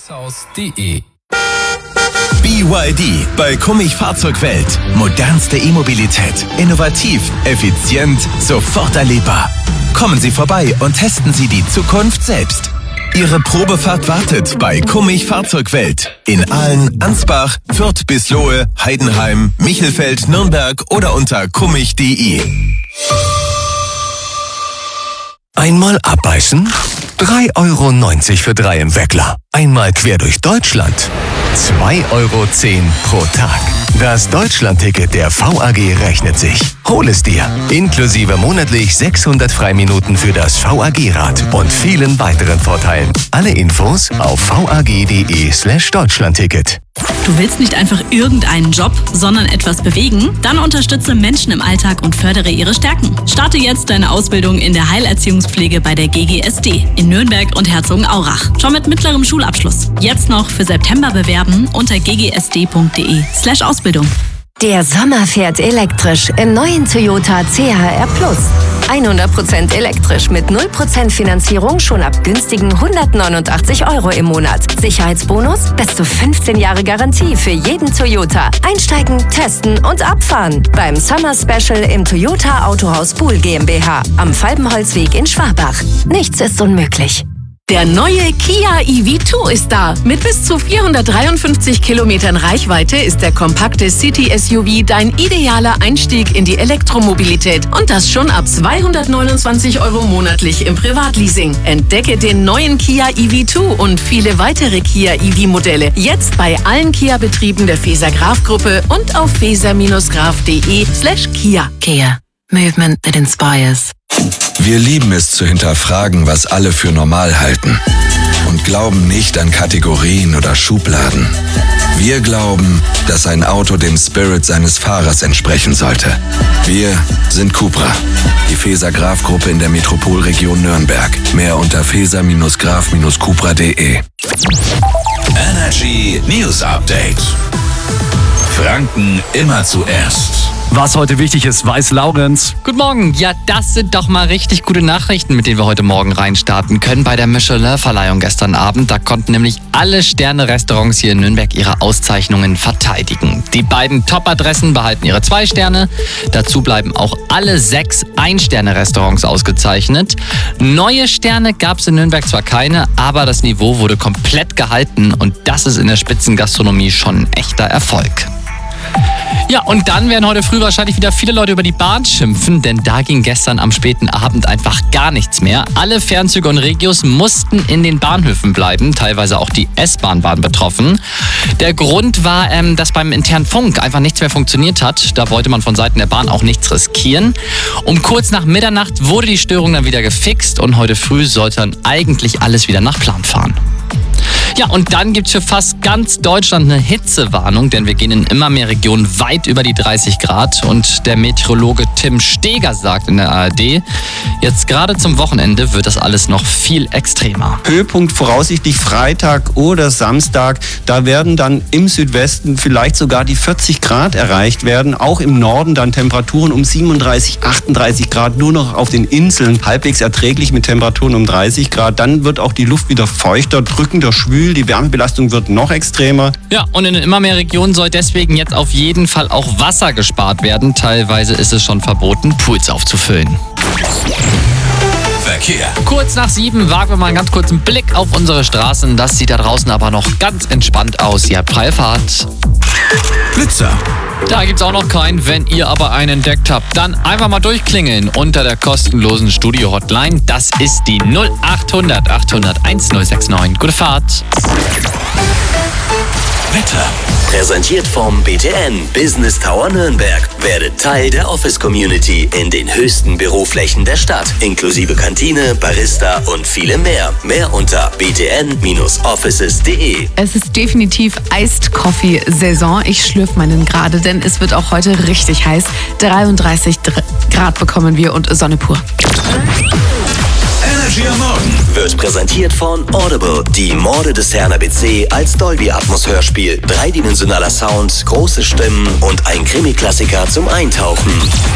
Gewächshaus.de. BYD bei Kummich Fahrzeugwelt. Modernste E-Mobilität. Innovativ, effizient, sofort erlebbar. Kommen Sie vorbei und testen Sie die Zukunft selbst. Ihre Probefahrt wartet bei Kummich Fahrzeugwelt. In Aalen, Ansbach, Fürth bis Lohe, Heidenheim, Michelfeld, Nürnberg oder unter kummich.de. Einmal abbeißen? 3,90 € für 3 im Weckler. Einmal quer durch Deutschland? 2,10 € pro Tag. Das Deutschland-Ticket der VAG rechnet sich. Hol es dir. Inklusive monatlich 600 Freiminuten für das VAG-Rad und vielen weiteren Vorteilen. Alle Infos auf vag.de/Deutschlandticket. Du willst nicht einfach irgendeinen Job, sondern etwas bewegen? Dann unterstütze Menschen im Alltag und fördere ihre Stärken. Starte jetzt deine Ausbildung in der Heilerziehungspflege bei der GGSD in Nürnberg und Herzogenaurach. Schon mit mittlerem Schulabschluss. Jetzt noch für September bewerben unter ggsd.de/Ausbildung. Der Sommer fährt elektrisch im neuen Toyota CHR Plus. 100% elektrisch mit 0% Finanzierung schon ab günstigen 189 € im Monat. Sicherheitsbonus bis zu 15 Jahre Garantie für jeden Toyota. Einsteigen, testen und abfahren. Beim Summer Special im Toyota Autohaus Buhl GmbH am Falbenholzweg in Schwabach. Nichts ist unmöglich. Der neue Kia EV2 ist da. Mit bis zu 453 Kilometern Reichweite ist der kompakte City-SUV dein idealer Einstieg in die Elektromobilität. Und das schon ab 229 € monatlich im Privatleasing. Entdecke den neuen Kia EV2 und viele weitere Kia EV-Modelle jetzt bei allen Kia-Betrieben der Feser-Graf-Gruppe und auf feser-graf.de/Kia. Kia. Movement that inspires. Wir lieben es zu hinterfragen, was alle für normal halten und glauben nicht an Kategorien oder Schubladen. Wir glauben, dass ein Auto dem Spirit seines Fahrers entsprechen sollte. Wir sind Cupra, die Feser-Graf-Gruppe in der Metropolregion Nürnberg. Mehr unter feser-graf-cupra.de. Energy News Update. Franken immer zuerst. Was heute wichtig ist, weiß Laurenz. Guten Morgen. Ja, das sind doch mal richtig gute Nachrichten, mit denen wir heute Morgen reinstarten können bei der Michelin-Verleihung gestern Abend. Da konnten nämlich alle Sterne-Restaurants hier in Nürnberg ihre Auszeichnungen verteidigen. Die beiden Top-Adressen behalten ihre 2 Sterne. Dazu bleiben auch alle 6 Ein-Sterne-Restaurants ausgezeichnet. Neue Sterne gab es in Nürnberg zwar keine, aber das Niveau wurde komplett gehalten und das ist in der Spitzengastronomie schon ein echter Erfolg. Ja, und dann werden heute früh wahrscheinlich wieder viele Leute über die Bahn schimpfen, denn da ging gestern am späten Abend einfach gar nichts mehr. Alle Fernzüge und Regios mussten in den Bahnhöfen bleiben, teilweise auch die S-Bahn waren betroffen. Der Grund war, dass beim internen Funk einfach nichts mehr funktioniert hat. Da wollte man von Seiten der Bahn auch nichts riskieren. Um kurz nach Mitternacht wurde die Störung dann wieder gefixt und heute früh sollte dann eigentlich alles wieder nach Plan fahren. Ja, und dann gibt's für fast ganz Deutschland eine Hitzewarnung, denn wir gehen in immer mehr Regionen weit über die 30 Grad. Und der Meteorologe Tim Steger sagt in der ARD, jetzt gerade zum Wochenende wird das alles noch viel extremer. Höhepunkt voraussichtlich Freitag oder Samstag. Da werden dann im Südwesten vielleicht sogar die 40 Grad erreicht werden. Auch im Norden dann Temperaturen um 37, 38 Grad. Nur noch auf den Inseln halbwegs erträglich mit Temperaturen um 30 Grad. Dann wird auch die Luft wieder feuchter, drückender, schwül. Die Wärmebelastung wird noch extremer. Ja, und in immer mehr Regionen soll deswegen jetzt auf jeden Fall auch Wasser gespart werden. Teilweise ist es schon verboten, Pools aufzufüllen. Verkehr. Kurz nach 7 wagen wir mal einen ganz kurzen Blick auf unsere Straßen. Das sieht da draußen aber noch ganz entspannt aus. Ihr habt freie Fahrt. Blitzer. Da gibt's auch noch keinen. Wenn ihr aber einen entdeckt habt, dann einfach mal durchklingeln unter der kostenlosen Studio-Hotline. Das ist die 0800 800 1069. Gute Fahrt. Wetter. Präsentiert vom BTN Business Tower Nürnberg. Werde Teil der Office-Community in den höchsten Büroflächen der Stadt. Inklusive Kantine, Barista und viele mehr. Mehr unter btn-offices.de. Es ist definitiv Iced Coffee-Saison. Ich schlürfe meinen gerade, denn es wird auch heute richtig heiß. 33 Grad bekommen wir und Sonne pur. Energy am Morgen Wird präsentiert von Audible. Die Morde des Herrn ABC als Dolby-Atmos-Hörspiel. Dreidimensionaler Sound, große Stimmen und ein Krimi-Klassiker zum Eintauchen.